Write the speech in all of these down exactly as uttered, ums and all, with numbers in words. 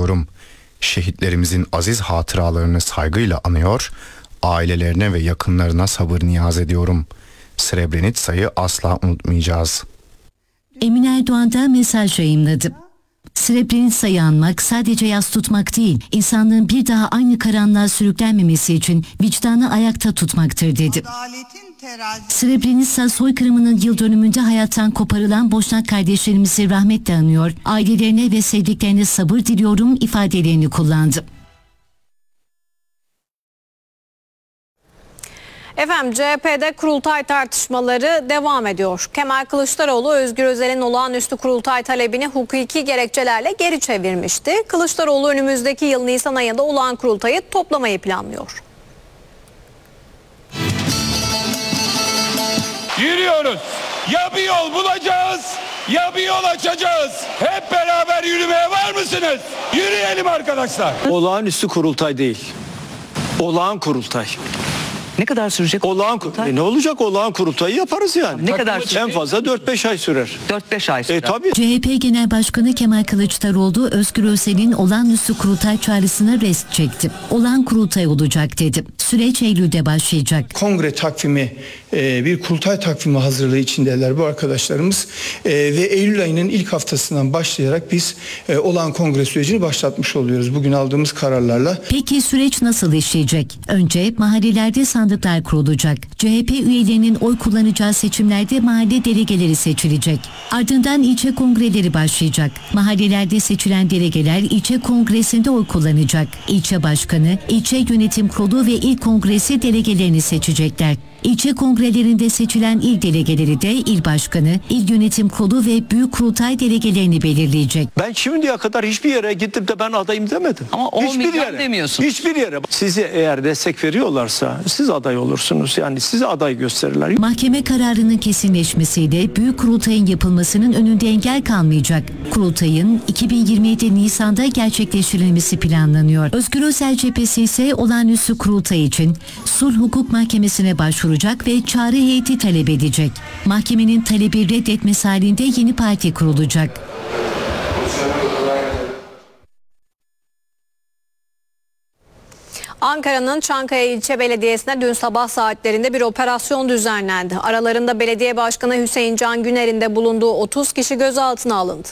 ediyorum. Şehitlerimizin aziz hatıralarını saygıyla anıyor, ailelerine ve yakınlarına sabır niyaz ediyorum. Srebrenica'yı asla unutmayacağız. Emin Erdoğan da mesaj yayımladı. Srebrenica'yı anmak sadece yas tutmak değil, insanlığın bir daha aynı karanlığa sürüklenmemesi için vicdanı ayakta tutmaktır dedi. Srebrenica soykırımının yıl dönümünde hayattan koparılan Boşnak kardeşlerimizi rahmetle anıyor, ailelerine ve sevdiklerine sabır diliyorum ifadelerini kullandı. Efendim C H P'de kurultay tartışmaları devam ediyor. Kemal Kılıçdaroğlu Özgür Özel'in olağanüstü kurultay talebini hukuki gerekçelerle geri çevirmişti. Kılıçdaroğlu önümüzdeki yıl Nisan ayında olağan kurultayı toplamayı planlıyor. Yürüyoruz. Ya bir yol bulacağız ya bir yol açacağız. Hep beraber yürümeye var mısınız? Yürüyelim arkadaşlar. Olağanüstü kurultay değil. Olağan kurultay. Ne kadar sürecek? Olağan kurultay. E ne olacak, olağan kurultayı yaparız yani. Ne kadar sürecek? En fazla dört beş ay sürer. dört beş ay sürer. E tabii. C H P Genel Başkanı Kemal Kılıçdaroğlu Özgür Özel'in olağanüstü kurultay çağrısına rest çekti. Olağan kurultay olacak dedi. Süreç Eylül'de başlayacak. Kongre takvimi, e, bir kurultay takvimi hazırlığı içindeler bu arkadaşlarımız e, ve Eylül ayının ilk haftasından başlayarak biz e, olağan kongre sürecini başlatmış oluyoruz bugün aldığımız kararlarla. Peki süreç nasıl işleyecek? Önce mahallelerde sandıklar kurulacak. C H P üyelerinin oy kullanacağı seçimlerde mahalle delegeleri seçilecek. Ardından ilçe kongreleri başlayacak. Mahallelerde seçilen delegeler ilçe kongresinde oy kullanacak. İlçe başkanı, ilçe yönetim kurulu ve il kongresi delegelerini seçecekler. İlçe kongrelerinde seçilen il delegeleri de il başkanı, il yönetim kurulu ve büyük kurultay delegelerini belirleyecek. Ben şimdiye kadar hiçbir yere gittim de ben adayım demedim. Ama on hiçbir milyon yere demiyorsun. Hiçbir yere. Sizi eğer destek veriyorlarsa siz aday olursunuz. Yani size aday gösterirler. Mahkeme kararının kesinleşmesiyle büyük kurultayın yapılmasının önünde engel kalmayacak. Kurultayın iki bin yirmi yedi Nisan'da gerçekleştirilmesi planlanıyor. Özgür Özel cephesi ise olağanüstü kurultay için Sulh Hukuk Mahkemesi'ne başvuracak ve çağrı heyeti talep edecek. Mahkemenin talebi reddetmesi halinde yeni parti kurulacak. Ankara'nın Çankaya İlçe Belediyesi'ne dün sabah saatlerinde bir operasyon düzenlendi. Aralarında Belediye Başkanı Hüseyin Can Güner'in de bulunduğu otuz kişi gözaltına alındı.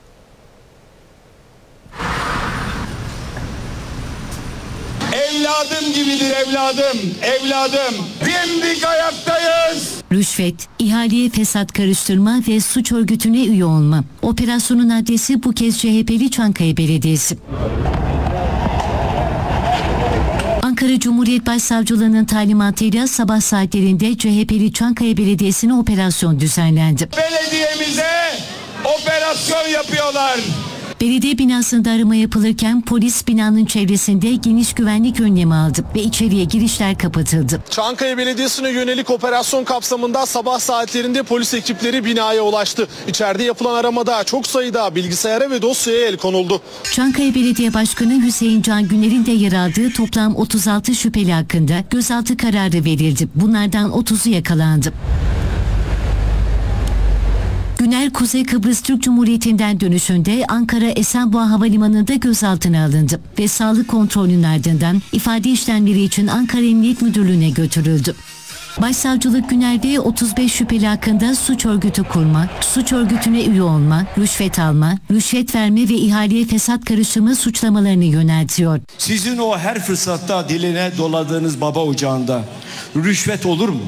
Evladım gibidir evladım, evladım. Dimdik ayaktayız. Rüşvet, ihaleye fesat karıştırma ve suç örgütüne üye olma. Operasyonun adresi bu kez C H P'li Çankaya Belediyesi. Ankara Cumhuriyet Başsavcılığı'nın talimatıyla sabah saatlerinde C H P'li Çankaya Belediyesi'ne operasyon düzenlendi. Belediyemize operasyon yapıyorlar. Belediye binasında arama yapılırken polis binanın çevresinde geniş güvenlik önlemi aldı ve içeriye girişler kapatıldı. Çankaya Belediyesi'ne yönelik operasyon kapsamında sabah saatlerinde polis ekipleri binaya ulaştı. İçeride yapılan aramada çok sayıda bilgisayara ve dosyaya el konuldu. Çankaya Belediye Başkanı Hüseyin Can Güner'in de yer aldığı toplam otuz altı şüpheli hakkında gözaltı kararı verildi. Bunlardan otuzu yakalandı. Güner Kuzey Kıbrıs Türk Cumhuriyeti'nden dönüşünde Ankara Esenboğa Havalimanı'nda gözaltına alındı ve sağlık kontrolünün ardından ifade işlemleri için Ankara Emniyet Müdürlüğü'ne götürüldü. Başsavcılık Güner'de otuz beş şüpheli hakkında suç örgütü kurma, suç örgütüne üye olma, rüşvet alma, rüşvet verme ve ihaleye fesat karıştırma suçlamalarını yöneltiyor. Sizin o her fırsatta diline doladığınız baba ocağında rüşvet olur mu?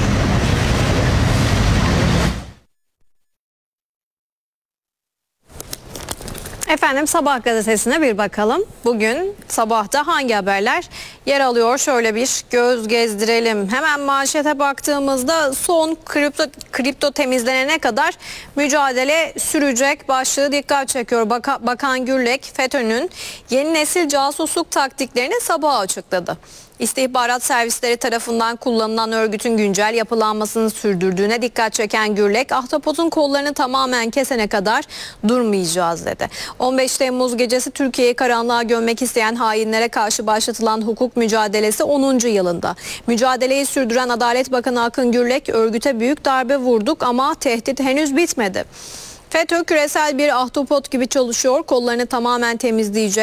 Efendim Sabah gazetesine bir bakalım. Bugün sabahta hangi haberler yer alıyor? Şöyle bir göz gezdirelim. Hemen manşete baktığımızda son kripto, kripto temizlenene kadar mücadele sürecek başlığı dikkat çekiyor. Baka, Bakan Gürlek, FETÖ'nün yeni nesil casusluk taktiklerini sabaha açıkladı. İstihbarat servisleri tarafından kullanılan örgütün güncel yapılanmasını sürdürdüğüne dikkat çeken Gürlek, ahtapotun kollarını tamamen kesene kadar durmayacağız dedi. on beş Temmuz gecesi Türkiye'yi karanlığa gömmek isteyen hainlere karşı başlatılan hukuk mücadelesi onuncu yılında. Mücadeleyi sürdüren Adalet Bakanı Akın Gürlek, örgüte büyük darbe vurduk ama tehdit henüz bitmedi. FETÖ küresel bir ahtapot gibi çalışıyor, kollarını tamamen temizleyecek.